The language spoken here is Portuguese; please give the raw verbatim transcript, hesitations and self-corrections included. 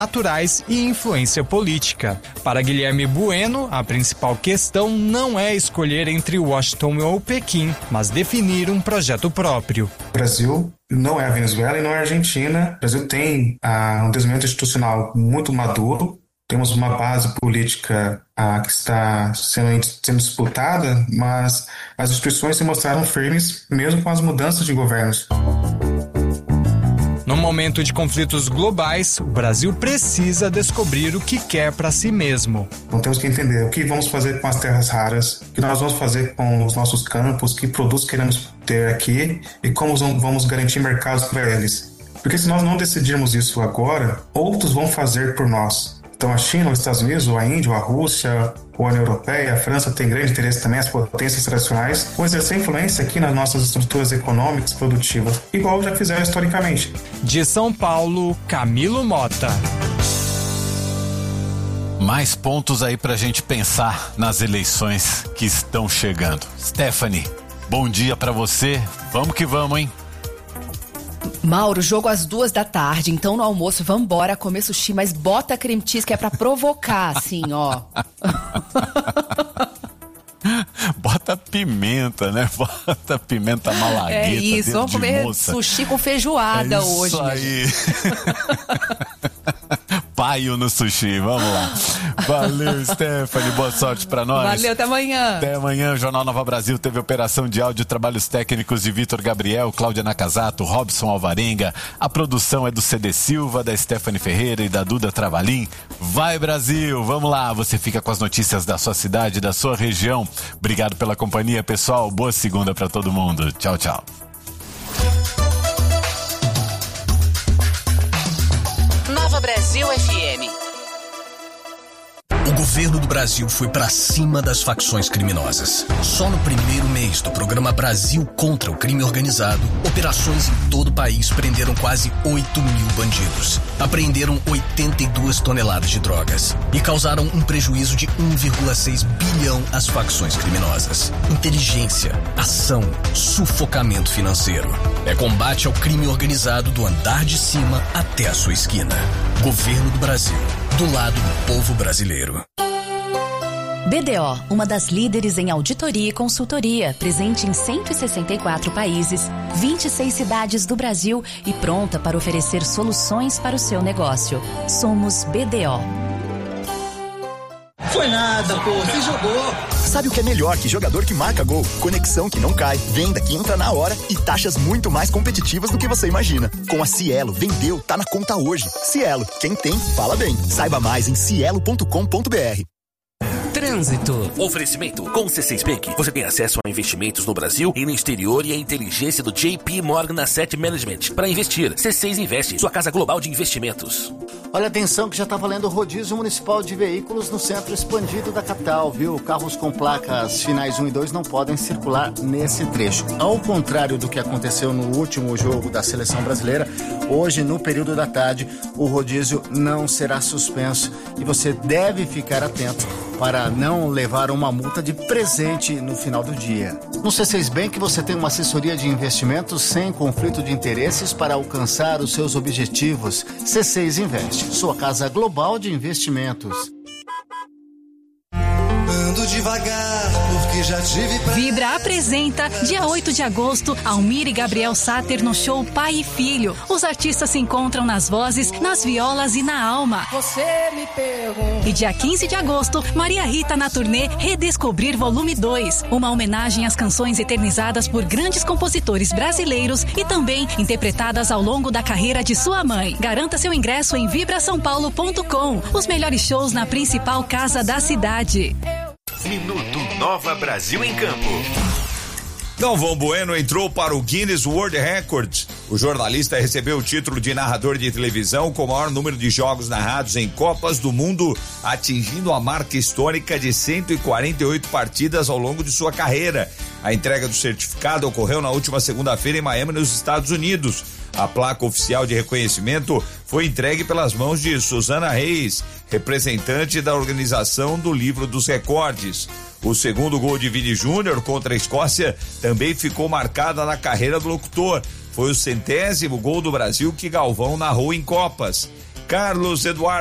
naturais e influência política. Para Guilherme Bueno, a principal questão não é escolher entre Washington ou Pequim, mas definir um projeto próprio. O Brasil não é a Venezuela e não é a Argentina. O Brasil tem ah, um desenvolvimento institucional muito maduro. Temos uma base política ah, que está sendo, sendo disputada, mas as instituições se mostraram firmes mesmo com as mudanças de governos. No momento de conflitos globais, o Brasil precisa descobrir o que quer para si mesmo. Então temos que entender o que vamos fazer com as terras raras, o que nós vamos fazer com os nossos campos, que produtos queremos ter aqui e como vamos garantir mercados para eles. Porque se nós não decidirmos isso agora, outros vão fazer por nós. Então a China, os Estados Unidos, ou a Índia, ou a Rússia, ou a União Europeia, a França tem grande interesse também, as potências tradicionais, vão exercer influência aqui nas nossas estruturas econômicas produtivas, igual já fizeram historicamente. De São Paulo, Camilo Mota. Mais pontos aí pra gente pensar nas eleições que estão chegando. Stephanie, bom dia pra você. Vamos que vamos, hein? Mauro, jogo às duas da tarde, então no almoço vambora comer sushi, mas bota creme cheese que é pra provocar, assim, ó. Bota pimenta, né? Bota pimenta malagueta. É isso, vamos comer moça. Sushi com feijoada é isso hoje. Isso aí. Paio no sushi, vamos lá. Valeu, Stephanie, boa sorte pra nós. Valeu, até amanhã. Até amanhã, o Jornal Nova Brasil teve operação de áudio, trabalhos técnicos de Vitor Gabriel, Cláudia Nakazato, Robson Alvarenga. A produção é do C D Silva, da Stephanie Ferreira e da Duda Travalim. Vai, Brasil, vamos lá. Você fica com as notícias da sua cidade, da sua região. Obrigado pela companhia, pessoal. Boa segunda pra todo mundo. Tchau, tchau. Nova Brasil F M. O governo do Brasil foi pra cima das facções criminosas. Só no primeiro mês do programa Brasil contra o Crime Organizado, operações em todo o país prenderam quase oito mil bandidos. Apreenderam oitenta e duas toneladas de drogas e causaram um prejuízo de um vírgula seis bilhão às facções criminosas. Inteligência, ação, sufocamento financeiro. É combate ao crime organizado do andar de cima até a sua esquina. Governo do Brasil, do lado do povo brasileiro. B D O, uma das líderes em auditoria e consultoria, presente em cento e sessenta e quatro países, vinte e seis cidades do Brasil e pronta para oferecer soluções para o seu negócio. Somos B D O. Foi nada, pô, você jogou. Sabe o que é melhor que jogador que marca gol? Conexão que não cai, venda que entra na hora e taxas muito mais competitivas do que você imagina. Com a Cielo, vendeu, tá na conta hoje. Cielo, quem tem, fala bem. Saiba mais em cielo ponto com ponto br. Trânsito. Oferecimento. Com o C seis Bank, você tem acesso a investimentos no Brasil e no exterior e a inteligência do J P Morgan Asset Management. Para investir, C seis Investe, sua casa global de investimentos. Olha, atenção que já está valendo o rodízio municipal de veículos no centro expandido da capital, viu? Carros com placas finais um e dois não podem circular nesse trecho. Ao contrário do que aconteceu no último jogo da seleção brasileira, hoje, no período da tarde, o rodízio não será suspenso e você deve ficar atento para não levar uma multa de presente no final do dia. No C seis Bank você tem uma assessoria de investimentos sem conflito de interesses para alcançar os seus objetivos. C seis Investe, sua casa global de investimentos. Ando devagar, porque já tive pra... Vibra apresenta, dia oito de agosto, Almir e Gabriel Sater no show Pai e Filho. Os artistas se encontram nas vozes, nas violas e na alma. Você me pergunta. E dia quinze de agosto, Maria Rita na turnê Redescobrir Volume dois. Uma homenagem às canções eternizadas por grandes compositores brasileiros e também interpretadas ao longo da carreira de sua mãe. Garanta seu ingresso em vibra são paulo ponto com. Os melhores shows na principal casa da cidade. Minuto Nova Brasil em Campo. Galvão Bueno entrou para o Guinness World Records. O jornalista recebeu o título de narrador de televisão com o maior número de jogos narrados em Copas do Mundo, atingindo a marca histórica de cento e quarenta e oito partidas ao longo de sua carreira. A entrega do certificado ocorreu na última segunda-feira em Miami, nos Estados Unidos. A placa oficial de reconhecimento foi entregue pelas mãos de Susana Reis, representante da organização do Livro dos Recordes. O segundo gol de Vini Júnior contra a Escócia também ficou marcada na carreira do locutor. Foi o centésimo gol do Brasil que Galvão narrou em Copas. Carlos Eduardo